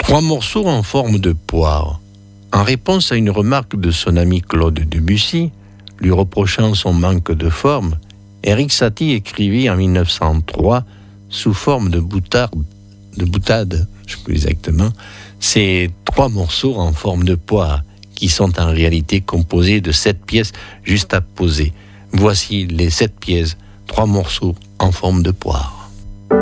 Trois morceaux en forme de poire. En réponse à une remarque de son ami Claude Debussy, lui reprochant son manque de forme, Erik Satie écrivit en 1903, sous forme de boutade, je ne sais plus exactement, ces trois morceaux en forme de poire, qui sont en réalité composés de 7 pièces juste à poser. Voici les 7 pièces, 3 morceaux en forme de poire.